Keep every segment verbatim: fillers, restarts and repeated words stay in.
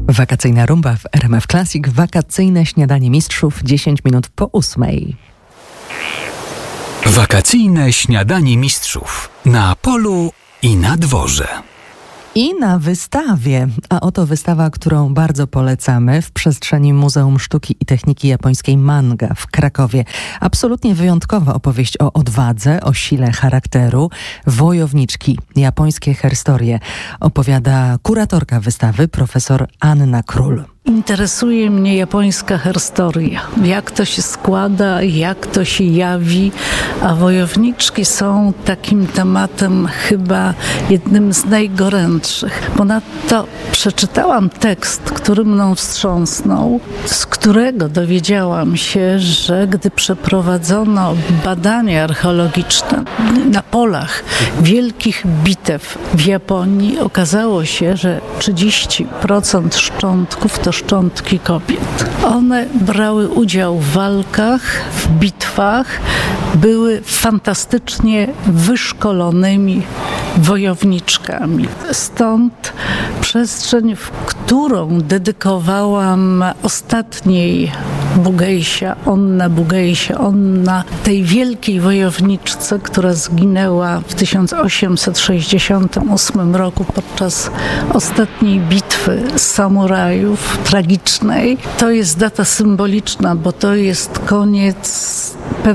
Wakacyjna rumba w R M F Classic. Wakacyjne śniadanie mistrzów. dziesięć minut po ósmej. Wakacyjne śniadanie mistrzów. Na polu i na dworze. I na wystawie. A oto wystawa, którą bardzo polecamy w przestrzeni Muzeum Sztuki i Techniki Japońskiej Manga w Krakowie. Absolutnie wyjątkowa opowieść o odwadze, o sile charakteru. Wojowniczki, japońskie herstorie. Opowiada kuratorka wystawy, profesor Anna Król. Interesuje mnie japońska herstoria. Jak to się składa, jak to się jawi, a wojowniczki są takim tematem chyba jednym z najgorętszych. Ponadto przeczytałam tekst, który mną wstrząsnął, z którego dowiedziałam się, że gdy przeprowadzono badania archeologiczne na polach wielkich bitew w Japonii, okazało się, że trzydzieści procent szczątków to szczątki kobiet. One brały udział w walkach, w bitwach, były fantastycznie wyszkolonymi wojowniczkami. Stąd przestrzeń, w którą dedykowałam ostatniej Bugejsia, Onna Bugejsia, Onna, tej wielkiej wojowniczce, która zginęła w tysiąc osiemset sześćdziesiątym ósmym roku podczas ostatniej bitwy samurajów, tragicznej. To jest data symboliczna, bo to jest koniec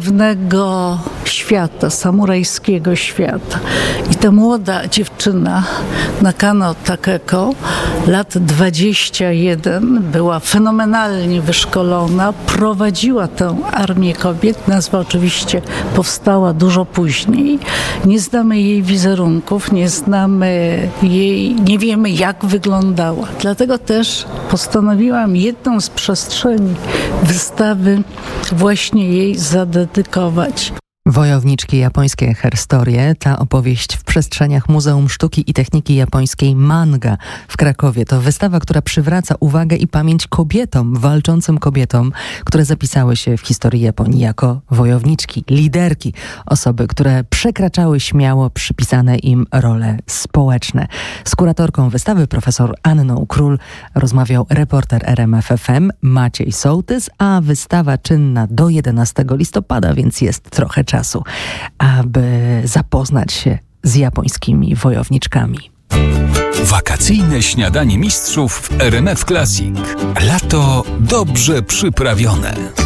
pewnego świata, samurajskiego świata. I ta młoda dziewczyna, Nakano Takeko, lat dwadzieścia jeden, była fenomenalnie wyszkolona, prowadziła tę armię kobiet. Nazwa oczywiście powstała dużo później. Nie znamy jej wizerunków, nie znamy jej, nie wiemy jak wyglądała. Dlatego też postanowiłam jedną z przestrzeni wystawy właśnie jej zadedykować. Wojowniczki, japońskie herstorie. Ta opowieść w przestrzeniach Muzeum Sztuki i Techniki Japońskiej Manga w Krakowie. To wystawa, która przywraca uwagę i pamięć kobietom, walczącym kobietom, które zapisały się w historii Japonii jako wojowniczki, liderki, osoby, które przekraczały śmiało przypisane im role społeczne. Z kuratorką wystawy, profesor Anną Król, rozmawiał reporter R M F F M Maciej Sołtys, a wystawa czynna do jedenastego listopada, więc jest trochę czasu. czasu, aby zapoznać się z japońskimi wojowniczkami. Wakacyjne śniadanie mistrzów w R M F Classic. Lato dobrze przyprawione.